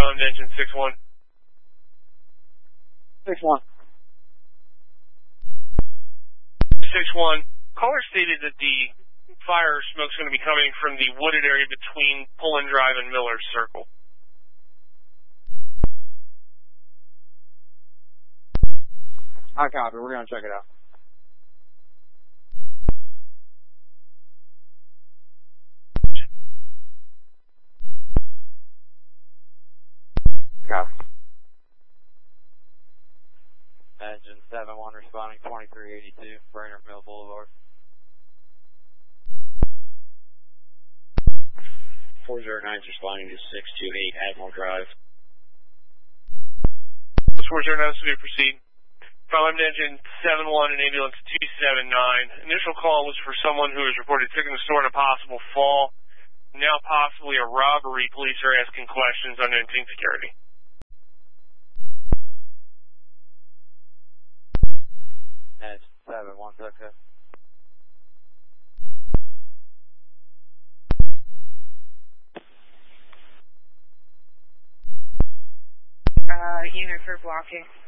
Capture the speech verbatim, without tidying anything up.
Found engine six one. six one. six one. Caller stated that the fire smoke's going to be coming from the wooded area between Pullen Drive and Miller's Circle. I copy. We're going to check it out. Copy. Engine seven one responding twenty-three eighty-two, Brainerd Mill Boulevard. four oh nine is responding to six two eight Admiral Drive. four oh nine, to proceed. Found engine seven one and ambulance two seven nine. Initial call was for someone who was reported sick in the store and a possible fall. Now possibly a robbery. Police are asking questions on engine security. Engine seven one, okay. Uh, unit for blocking.